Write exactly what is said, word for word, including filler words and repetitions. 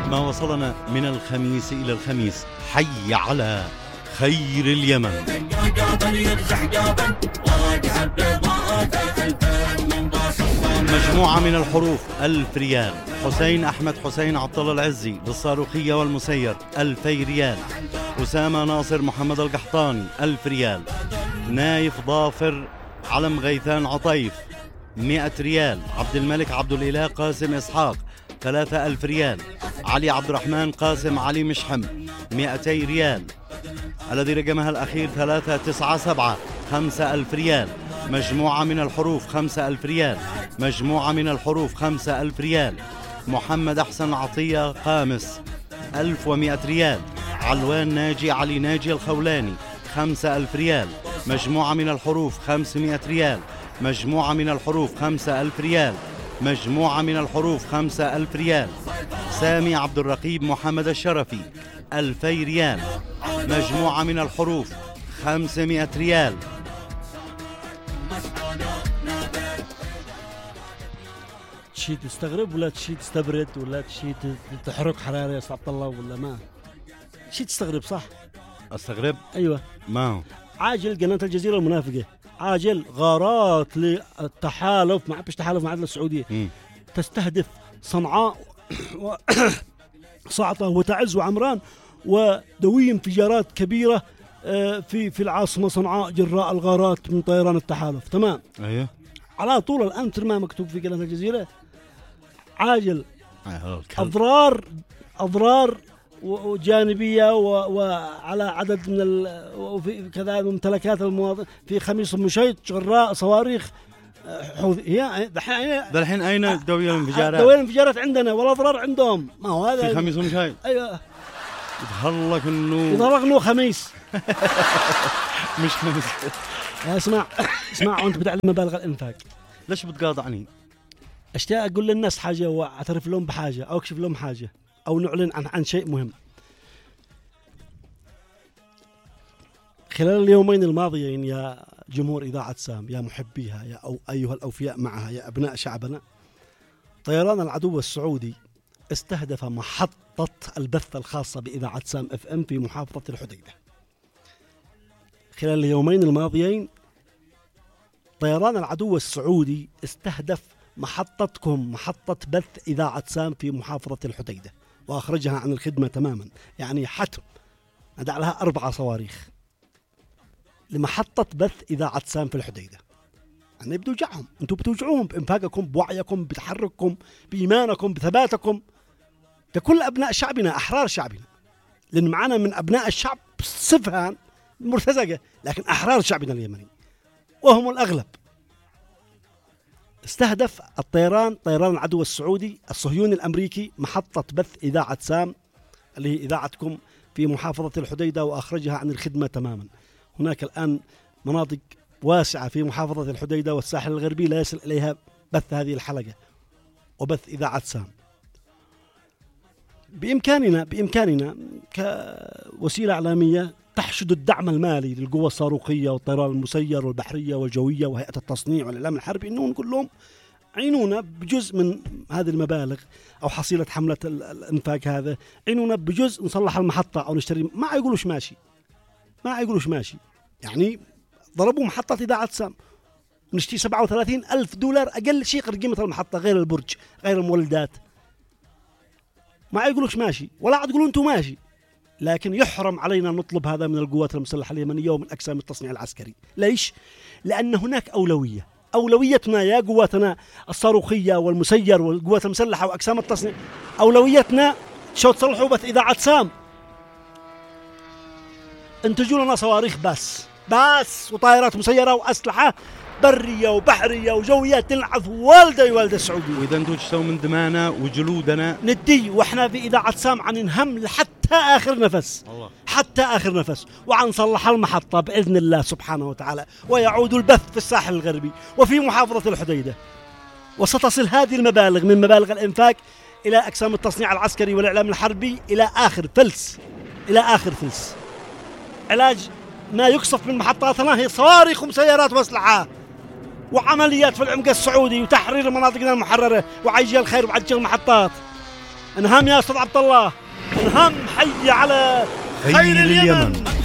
ما وصلنا من الخميس إلى الخميس. حي على خير اليمن. مجموعة من الحروف ألف ريال. حسين أحمد حسين عبد الله العزي بالصاروخية والمسير ألفي ريال. أسامة ناصر محمد القحطاني ألف ريال. نايف ظافر علم غيثان عطيف مئة ريال. عبد الملك عبد الإله قاسم إسحاق ثلاثة ألف ريال. علي عبد الرحمن قاسم علي مشحم مئتي ريال. الذي رقمها الأخير ثلاثة تسعة سبعة خمسة ألف ريال. مجموعة من الحروف خمسة ألف ريال. مجموعة من الحروف خمسة ألف ريال. محمد أحسن عطية قامس ألف ومئة ريال. علوان ناجي علي ناجي الخولاني خمسة ألف ريال. مجموعة من الحروف خمسمئة ريال. مجموعة من الحروف خمسة ألف ريال. مجموعة من الحروف خمسة ألف ريال. سامي عبد الرقيب محمد الشرفي ألفي ريال. مجموعة من الحروف خمسمئة ريال. شي تستغرب ولا شي تستبرد ولا شي تحرق حرارة يا عبد الله ولا ما شي تستغرب؟ صح استغرب. ايوه ما هو عاجل قناة الجزيرة المنافقة، عاجل غارات للتحالف مع مش تحالف مع السعودية م. تستهدف صنعاء صعطة وتعز وعمران ودوي انفجارات كبيرة في في العاصمة صنعاء جراء الغارات من طيران التحالف. تمام. ايوه على طول الآن مثل ما مكتوب في قناة الجزيرة عاجل أضرار أضرار وجانبية وعلى عدد من وفي كذا ممتلكات المواطن في خميس مشيط جراء صواريخ حوثي. هي دحين دحين أين دوي الانفجارات؟ دوي الانفجارات عندنا والأضرار عندهم. ما هو هذا في خميس مشيط. أيوة يظهر لك إنه يظهر لك إنه خميس مش خميس. اسمع اسمع وأنت بتعلم مبالغ الإنفاق. ليش بتقاطعني؟ أشتاق أقول للناس حاجة وأعترف لهم بحاجة أو أكشف لهم حاجة أو نعلن عن عن شيء مهم. خلال اليومين الماضيين يا جمهور إذاعة سام، يا محبيها، يا أو أيها الأوفياء معها، يا أبناء شعبنا، طيران العدو السعودي استهدف محطة البث الخاصة بإذاعة سام اف ام في محافظة الحديدة. خلال اليومين الماضيين طيران العدو السعودي استهدف محطتكم محطة بث إذاعة سام في محافظة الحديدة وأخرجها عن الخدمة تماما. يعني حتم ندع لها أربعة صواريخ لمحطة بث إذاعة سام في الحديدة. يعني بتوجعهم، أنتم بتوجعوهم بإنفاقكم، بوعيكم، بتحرككم، بإيمانكم، بثباتكم. ده كل أبناء شعبنا، أحرار شعبنا، لأن معنا من أبناء الشعب صفها مرتزقة لكن أحرار شعبنا اليمني وهم الأغلب. استهدف الطيران طيران العدو السعودي الصهيوني الأمريكي محطة بث إذاعة سام اللي هي إذاعتكم في محافظة الحديدة وأخرجها عن الخدمة تماما. هناك الآن مناطق واسعة في محافظة الحديدة والساحل الغربي لا يصل إليها بث هذه الحلقة وبث إذاعة سام. بإمكاننا بإمكاننا كوسيلة إعلامية تحشد الدعم المالي للقوى الصاروخية والطيران المسير والبحرية والجوية وهيئة التصنيع والإعلام الحربي، إنه نقول لهم عينونا بجزء من هذه المبالغ أو حصيلة حملة الإنفاق هذا، عينونا بجزء نصلح المحطة أو نشتري. ما يقولوش ماشي، ما يقولوش ماشي. يعني ضربوا محطة إذاعة سام نشتري سبعة وثلاثين ألف دولار أقل شيء قيمة المحطة غير البرج غير المولدات. ما يقولوش ماشي ولا عاد يقولون أنتم ماشي، لكن يحرم علينا نطلب هذا من القوات المسلحة اليمنية ومن أقسام التصنيع العسكري. ليش؟ لأن هناك أولوية. أولويتنا يا قواتنا الصاروخية والمسير والقوات المسلحة وأقسام التصنيع، أولويتنا شو تصلحوا بث إذاعة سام. انتجوا لنا صواريخ بس بس وطائرات مسيرة وأسلحة برية وبحرية وجوية تنعف والدة والد السعودية. وإذا انتوا تشتوا من دمانا وجلودنا ندي، وإحنا في إذاعة سام عن نهم حتى آخر نفس الله. حتى آخر نفس وعن صلح المحطة بإذن الله سبحانه وتعالى، ويعود البث في الساحل الغربي وفي محافظة الحديدة. وستصل هذه المبالغ من مبالغ الإنفاق إلى أقسام التصنيع العسكري والإعلام الحربي إلى آخر فلس، إلى آخر فلس. علاج ما يقصف من محطاتنا هي صواريخ ومسيرات وأسلحة وعمليات في العمق السعودي وتحرير مناطقنا المحررة وعجل الخير وعجل المحطات. انهام يا استاذ عبد الله، انهام. حي على خير اليمن.